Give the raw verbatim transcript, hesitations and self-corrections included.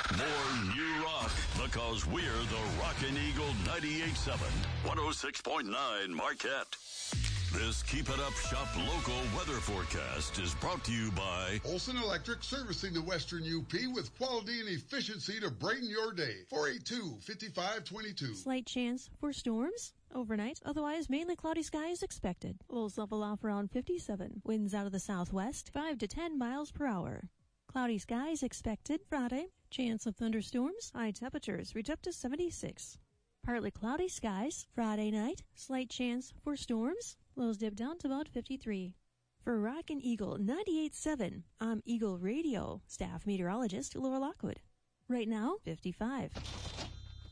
More new rock, because we're the Rockin' Eagle ninety-eight point seven, one oh six point nine Marquette. This Keep It Up Shop local weather forecast is brought to you by Olson Electric, servicing the Western U P with quality and efficiency to brighten your day. four eight two, five five two two. Slight chance for storms overnight. Otherwise, mainly cloudy skies expected. Lows level off around fifty-seven. Winds out of the southwest, five to ten miles per hour. Cloudy skies expected Friday. Chance of thunderstorms. High temperatures reach up to seventy-six. Partly cloudy skies Friday night. Slight chance for storms. Lows dip down to about fifty-three. For Rockin' Eagle ninety-eight point seven, I'm Eagle Radio staff meteorologist Laura Lockwood. Right now, fifty-five.